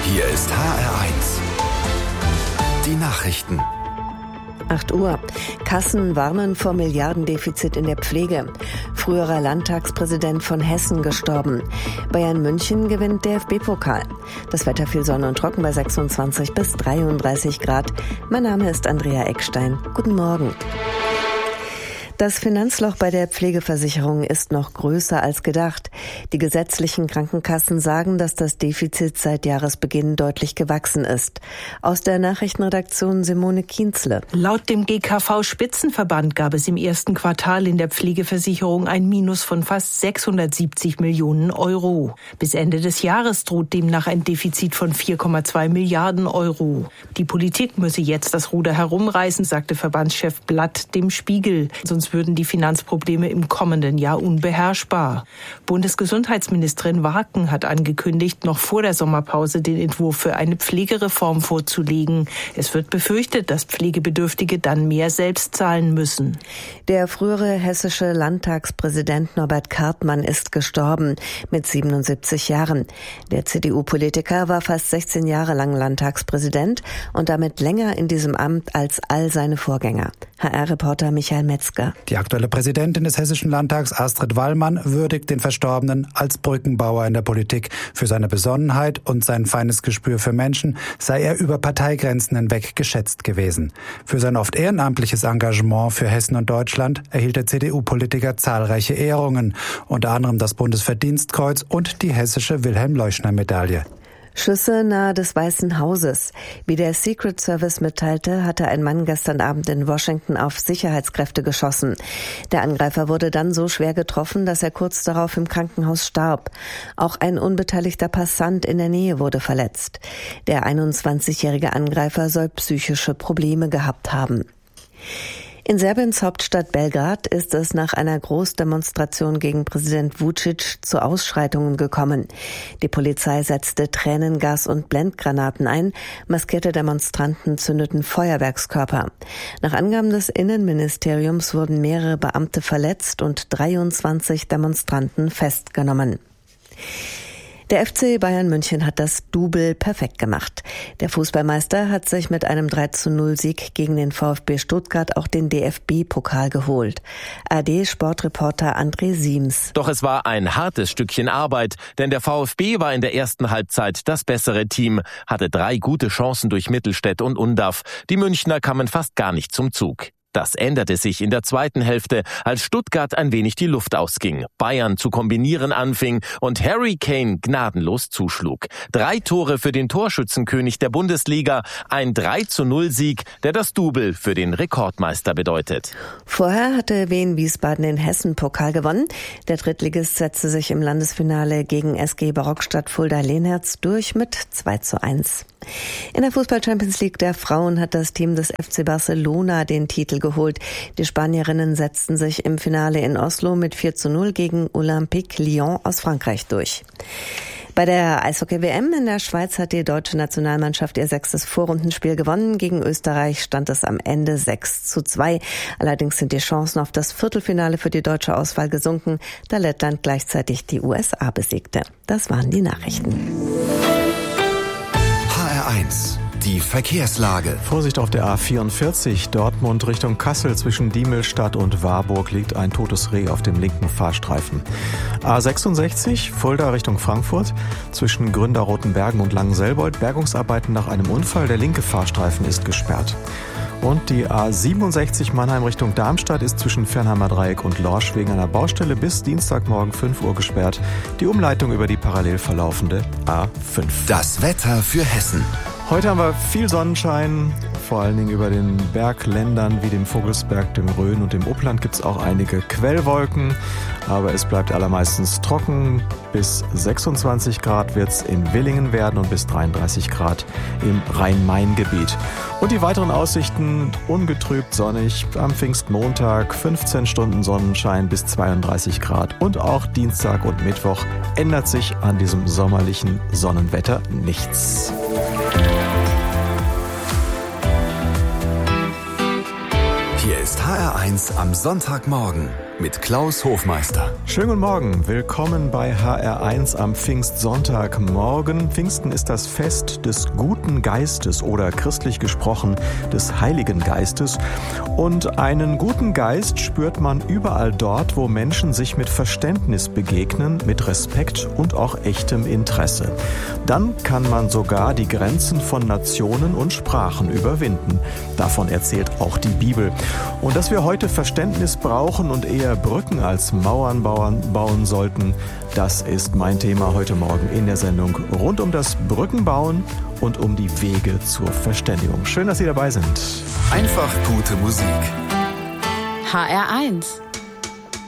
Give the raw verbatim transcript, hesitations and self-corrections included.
Hier ist H R eins. Die Nachrichten. acht Uhr. Kassen warnen vor Milliardendefizit in der Pflege. Früherer Landtagspräsident von Hessen gestorben. Bayern München gewinnt D F B-Pokal. Das Wetter viel Sonne und trocken bei sechsundzwanzig bis dreiunddreißig Grad. Mein Name ist Andrea Eckstein. Guten Morgen. Das Finanzloch bei der Pflegeversicherung ist noch größer als gedacht. Die gesetzlichen Krankenkassen sagen, dass das Defizit seit Jahresbeginn deutlich gewachsen ist. Aus der Nachrichtenredaktion Simone Kienzle. Laut dem G K V-Spitzenverband gab es im ersten Quartal in der Pflegeversicherung ein Minus von fast sechshundertsiebzig Millionen Euro. Bis Ende des Jahres droht demnach ein Defizit von vier Komma zwei Milliarden Euro. Die Politik müsse jetzt das Ruder herumreißen, sagte Verbandschef Blatt dem Spiegel. Sonst würden die Finanzprobleme im kommenden Jahr unbeherrschbar. Bundesgesundheitsministerin Waken hat angekündigt, noch vor der Sommerpause den Entwurf für eine Pflegereform vorzulegen. Es wird befürchtet, dass Pflegebedürftige dann mehr selbst zahlen müssen. Der frühere hessische Landtagspräsident Norbert Kartmann ist gestorben mit siebenundsiebzig Jahren. Der C D U-Politiker war fast sechzehn Jahre lang Landtagspräsident und damit länger in diesem Amt als all seine Vorgänger. H R-Reporter Michael Metzger. Die aktuelle Präsidentin des Hessischen Landtags, Astrid Wallmann, würdigt den Verstorbenen als Brückenbauer in der Politik. Für seine Besonnenheit und sein feines Gespür für Menschen sei er über Parteigrenzen hinweg geschätzt gewesen. Für sein oft ehrenamtliches Engagement für Hessen und Deutschland erhielt der C D U-Politiker zahlreiche Ehrungen, unter anderem das Bundesverdienstkreuz und die hessische Wilhelm-Leuschner-Medaille. Schüsse nahe des Weißen Hauses. Wie der Secret Service mitteilte, hatte ein Mann gestern Abend in Washington auf Sicherheitskräfte geschossen. Der Angreifer wurde dann so schwer getroffen, dass er kurz darauf im Krankenhaus starb. Auch ein unbeteiligter Passant in der Nähe wurde verletzt. Der einundzwanzigjährige Angreifer soll psychische Probleme gehabt haben. In Serbiens Hauptstadt Belgrad ist es nach einer Großdemonstration gegen Präsident Vučić zu Ausschreitungen gekommen. Die Polizei setzte Tränengas und Blendgranaten ein, maskierte Demonstranten zündeten Feuerwerkskörper. Nach Angaben des Innenministeriums wurden mehrere Beamte verletzt und dreiundzwanzig Demonstranten festgenommen. Der F C Bayern München hat das Double perfekt gemacht. Der Fußballmeister hat sich mit einem drei zu null Sieg gegen den VfB Stuttgart auch den D F B-Pokal geholt. A D-Sportreporter André Siems. Doch es war ein hartes Stückchen Arbeit, denn der VfB war in der ersten Halbzeit das bessere Team, hatte drei gute Chancen durch Mittelstädt und Undav. Die Münchner kamen fast gar nicht zum Zug. Das änderte sich in der zweiten Hälfte, als Stuttgart ein wenig die Luft ausging, Bayern zu kombinieren anfing und Harry Kane gnadenlos zuschlug. Drei Tore für den Torschützenkönig der Bundesliga, ein drei zu null Sieg, der das Double für den Rekordmeister bedeutet. Vorher hatte Wien Wiesbaden den Hessen-Pokal gewonnen. Der Drittligist setzte sich im Landesfinale gegen S G Barockstadt Fulda-Lenherz durch mit zwei zu eins. In der Fußball-Champions League der Frauen hat das Team des F C Barcelona den Titel geholt. Die Spanierinnen setzten sich im Finale in Oslo mit vier zu null gegen Olympique Lyon aus Frankreich durch. Bei der Eishockey-W M in der Schweiz hat die deutsche Nationalmannschaft ihr sechstes Vorrundenspiel gewonnen. Gegen Österreich stand es am Ende sechs zu zwei. Allerdings sind die Chancen auf das Viertelfinale für die deutsche Auswahl gesunken, da Lettland gleichzeitig die U S A besiegte. Das waren die Nachrichten. H R eins. Die Verkehrslage. Vorsicht auf der A vierundvierzig, Dortmund Richtung Kassel zwischen Diemelstadt und Warburg liegt ein totes Reh auf dem linken Fahrstreifen. A sechsundsechzig, Fulda Richtung Frankfurt zwischen Gründerrotenbergen und Langenselbold, Bergungsarbeiten nach einem Unfall, der linke Fahrstreifen ist gesperrt. Und die A siebenundsechzig Mannheim Richtung Darmstadt ist zwischen Fernheimer Dreieck und Lorsch wegen einer Baustelle bis Dienstagmorgen fünf Uhr gesperrt. Die Umleitung über die parallel verlaufende A fünf. Das Wetter für Hessen. Heute haben wir viel Sonnenschein, vor allen Dingen über den Bergländern wie dem Vogelsberg, dem Rhön und dem Upland gibt es auch einige Quellwolken, aber es bleibt allermeistens trocken. Bis sechsundzwanzig Grad wird es in Willingen werden und bis dreiunddreißig Grad im Rhein-Main-Gebiet. Und die weiteren Aussichten: ungetrübt sonnig, am Pfingstmontag fünfzehn Stunden Sonnenschein bis zweiunddreißig Grad und auch Dienstag und Mittwoch ändert sich an diesem sommerlichen Sonnenwetter nichts. Hier ist H R eins am Sonntagmorgen. mit Klaus Hofmeister. Schönen guten Morgen, willkommen bei H R eins am Pfingstsonntagmorgen. Pfingsten ist das Fest des guten Geistes oder christlich gesprochen des Heiligen Geistes. Und einen guten Geist spürt man überall dort, wo Menschen sich mit Verständnis begegnen, mit Respekt und auch echtem Interesse. Dann kann man sogar die Grenzen von Nationen und Sprachen überwinden. Davon erzählt auch die Bibel. Und dass wir heute Verständnis brauchen und eher Brücken als Mauern bauen sollten, das ist mein Thema heute Morgen in der Sendung rund um das Brückenbauen und um die Wege zur Verständigung. Schön, dass Sie dabei sind. Einfach gute Musik. H R eins.